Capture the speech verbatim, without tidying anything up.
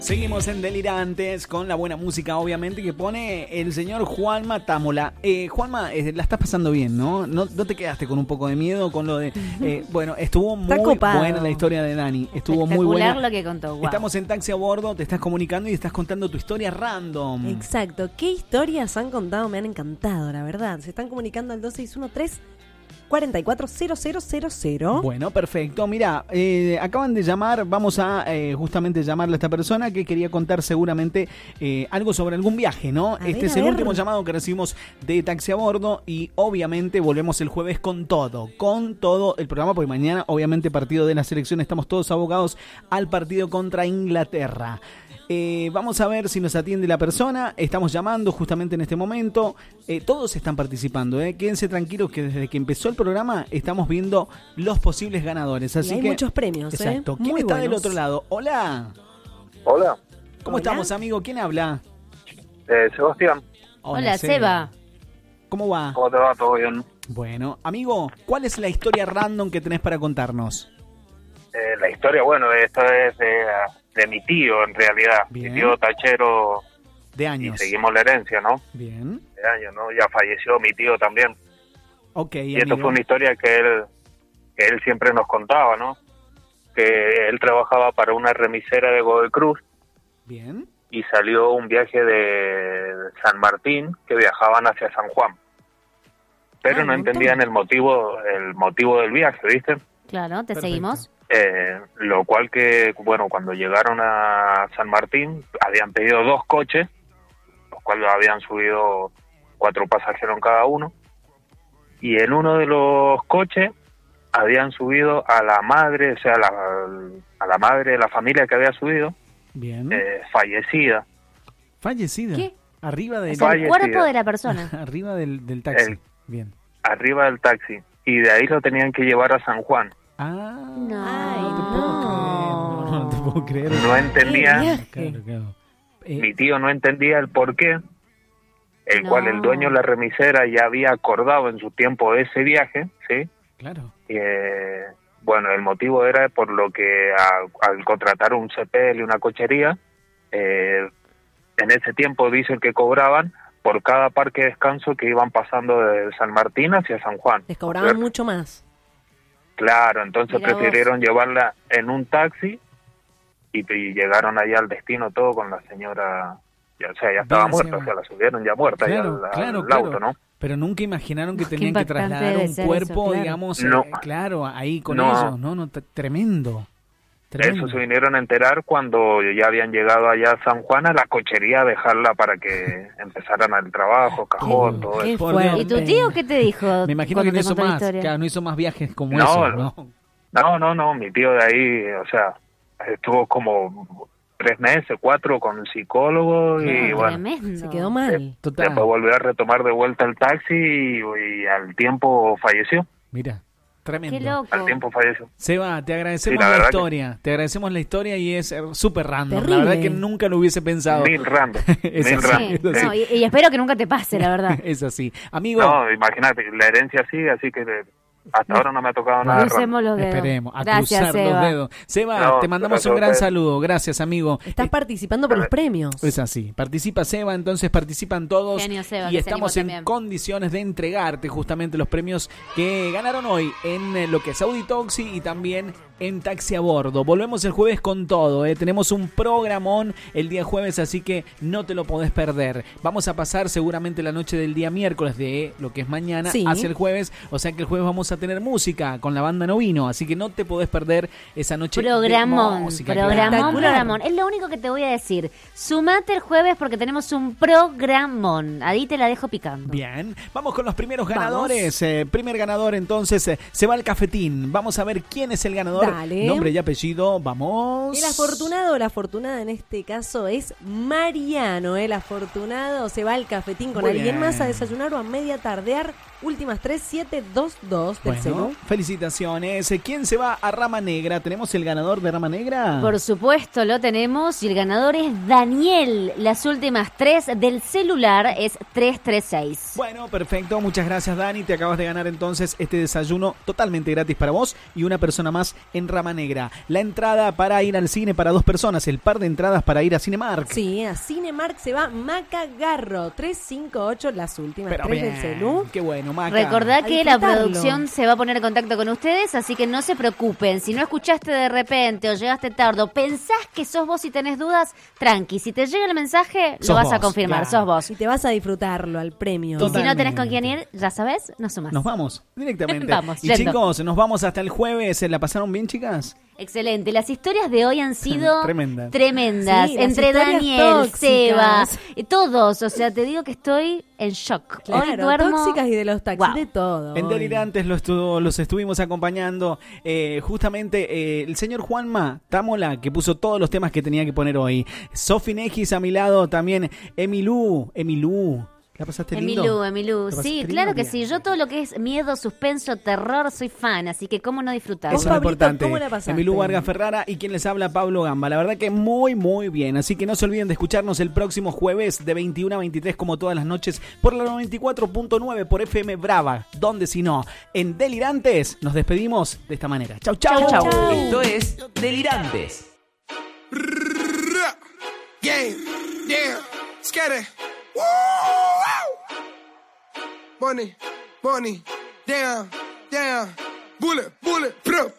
Seguimos en Delirantes con la buena música, obviamente, que pone el señor Juanma Támola. Eh, Juanma, eh, la estás pasando bien, ¿no? ¿no? ¿No te quedaste con un poco de miedo con lo de...? Eh, bueno, estuvo muy buena la historia de Dani. Estuvo muy buena. Lo que contó. Wow. Estamos en Taxi a Bordo, te estás comunicando y estás contando tu historia random. Exacto. ¿Qué historias han contado? Me han encantado, la verdad. Se están comunicando al dos seis uno tres, cuatro cuatro cero cero cero cero. Bueno, perfecto. Mira, eh, acaban de llamar, vamos a eh, justamente llamarle a esta persona que quería contar seguramente eh, algo sobre algún viaje, ¿no? A este ver, es a el ver. último llamado que recibimos de Taxi a Bordo y obviamente volvemos el jueves con todo, con todo el programa, porque mañana obviamente partido de la selección, estamos todos abogados al partido contra Inglaterra. Eh, vamos a ver si nos atiende la persona. Estamos llamando justamente en este momento. Eh, todos están participando. Eh. Quédense tranquilos que desde que empezó el programa estamos viendo los posibles ganadores. Así y hay que, muchos premios. Exacto. ¿eh? ¿Quién Muy está buenos. del otro lado? Hola. Hola. ¿Cómo Hola. estamos, amigo? ¿Quién habla? Eh, Sebastián, Hola, Seba. ¿Cómo va? ¿cómo te va? ¿Todo bien? Bueno, amigo, ¿cuál es la historia random que tenés para contarnos? Eh, la historia, bueno, esto es de, de mi tío, en realidad. Bien. Mi tío tachero, De y años. seguimos la herencia, ¿no? Bien. De años, ¿no? Ya falleció mi tío también. Ok, Y amigo. esto fue una historia que él, que él siempre nos contaba, ¿no? Que él trabajaba para una remisera de Godoy Cruz Bien. y salió un viaje de San Martín que viajaban hacia San Juan. Pero Ah, no un montón. entendían el motivo, el motivo del viaje, ¿viste? Claro, te Perfecto. seguimos. Eh, lo cual que, bueno, cuando llegaron a San Martín, habían pedido dos coches, los cuales habían subido cuatro pasajeros en cada uno, y en uno de los coches habían subido a la madre, o sea, a la, a la madre de la familia que había subido, Bien. eh, fallecida. Fallecida. ¿Qué? Arriba O del, sea, el Fallecida. cuerpo de la persona. arriba del, del taxi. El- Bien. arriba del taxi, y de ahí lo tenían que llevar a San Juan. Ah, No. Ay, no te puedo creer, no, no te puedo creer. No entendía, Qué viaje. Claro, claro. Eh, mi tío no entendía el por qué, el No. cual el dueño de la remisera ya había acordado en su tiempo ese viaje, ¿sí? claro. Eh, bueno, el motivo era por lo que a- al contratar un C P L y una cochería, eh, en ese tiempo dicen que cobraban por cada parque de descanso que iban pasando de San Martín hacia San Juan. Les cobraban ¿Cierto? mucho más. Claro, entonces Mirá vos. prefirieron llevarla en un taxi y, y llegaron allá al destino todo con la señora, ya, o sea, ya estaba Bien, muerta, Seba. o sea, la subieron ya muerta ahí Claro, al, al claro, auto, claro. ¿no? Pero nunca imaginaron que Qué tenían que impactante trasladar debe un ser cuerpo, eso, claro. digamos, No. eh, claro, ahí con No. ellos, ¿no? no t- tremendo. Tremendo. Eso se vinieron a enterar cuando ya habían llegado allá a San Juan a la cochería a dejarla para que empezaran el trabajo, cajón, Qué- todo qué eso. Por fuerte. Dios. ¿Y tu tío qué te dijo? Me imagino que cuando no te hizo contó la más, historia? claro, no hizo más viajes como No, esos, no. ¿no? No, no, no, mi tío de ahí, o sea, estuvo como tres meses, cuatro con el psicólogo y No, bueno, tremendo. Se quedó mal. Total. después volvió a retomar de vuelta el taxi y, y al tiempo falleció, Mira, tremendo. Qué loco. al tiempo falleció. Seba, te agradecemos Sí, la la, verdad que- historia, te agradecemos la historia y es eh, súper random. Terrible. La verdad que nunca lo hubiese pensado. Mil random, Es mil así. random. Sí, es así. no, y, y espero que nunca te pase, la verdad. Es así. Amigo, No, imagínate, la herencia sigue, así que le- hasta ahora no me ha tocado nada raro. Crucemos los dedos. esperemos a Gracias, cruzar Seba. los dedos. Seba, No, te mandamos gracias un a gran ustedes. saludo. Gracias, amigo. Estás Eh, participando por los premios. Es así, participa Seba, entonces participan todos Genio, Seba, y que se estamos animó en también. condiciones de entregarte justamente los premios que ganaron hoy en eh, lo que es Audi Toxi y también en Taxi a Bordo. Volvemos el jueves con todo, ¿eh? Tenemos un programón el día jueves, así que no te lo podés perder. Vamos a pasar seguramente la noche del día miércoles de lo que es mañana Sí. hacia el jueves, o sea que el jueves vamos a tener música con la banda Novino, así que no te podés perder esa noche Programón, de música. programón, claro. programón. Es lo único que te voy a decir. Sumate el jueves porque tenemos un programón. Ahí te la dejo picando. Bien, vamos con los primeros Vamos. ganadores. Eh, primer ganador, entonces, eh, se va al cafetín. Vamos a ver quién es el ganador. Dale. Nombre y apellido, vamos. El afortunado o la afortunada en este caso es Mariano. El afortunado se va al cafetín con Muy alguien bien. más a desayunar o a media tardear últimas tres siete dos dos del Bueno, celu. felicitaciones. ¿Quién se va a Rama Negra? ¿Tenemos el ganador de Rama Negra? Por supuesto, lo tenemos y el ganador es Daniel. Las últimas tres del celular es tres tres seis. Bueno, perfecto. Muchas gracias, Dani. Te acabas de ganar entonces este desayuno totalmente gratis para vos y una persona más en Rama Negra. La entrada para ir al cine para dos personas, el par de entradas para ir a Cinemark. Sí, a Cinemark se va Macagarro. tres cinco ocho, las últimas Pero tres bien, del celu. qué bueno, Maca. Recordá A que la disfrutarlo. producción se va a poner en contacto con ustedes, así que no se preocupen. Si no escuchaste de repente o llegaste tarde o pensás que sos vos y tenés dudas, tranqui. Si te llega el mensaje, Sos lo vas a vos, confirmar, claro. sos vos. Y te vas a disfrutarlo al premio. Y si no Totalmente. tenés con quién ir, ya sabes, no sumás. Nos vamos directamente. Vamos, y yendo. chicos, nos vamos hasta el jueves. ¿Se la pasaron bien, chicas? Excelente. Las historias de hoy han sido Tremendas. tremendas. Sí, las Entre historias Daniel, tóxicas. Seba, y todos. O sea, te digo que estoy en shock. Hoy Claro, duermo. tóxicas y de los taxis, Wow. de todo. En hoy. Delirantes los, estu- los estuvimos acompañando eh, justamente eh, el señor Juanma Támola, que puso todos los temas que tenía que poner hoy. Sofi Negis a mi lado, también Emilú, Emilú. ¿La pasaste lindo? Emilú, Emilú. ¿La pasaste Sí, lindo? claro que Bien. sí. Yo todo lo que es miedo, suspenso, terror, soy fan. Así que cómo no disfrutar. Vos, Eso es lo Pablito, importante. ¿cómo la pasaste? Emilú Vargas Ferrara y quien les habla, Pablo Gamba. La verdad que muy, muy bien. Así que no se olviden de escucharnos el próximo jueves de veintiuno a veintitrés, como todas las noches, por la noventa y cuatro punto nueve por F M Brava. Donde si no, en Delirantes nos despedimos de esta manera. Chau, chau. Chau, chau. Esto es Delirantes. Game, damn, scatter. Woo! Money, money, damn, damn. Bullet, bullet, prep.